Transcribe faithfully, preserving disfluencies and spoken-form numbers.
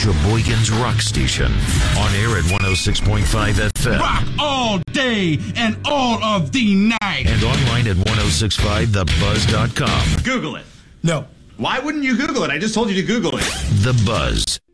Sheboygan's rock station. On air at one oh six point five F M. Rock all day and all of the night. And online at ten sixty-five the buzz dot com. Google it. No. Why wouldn't you Google it? I just told you to Google it. The Buzz.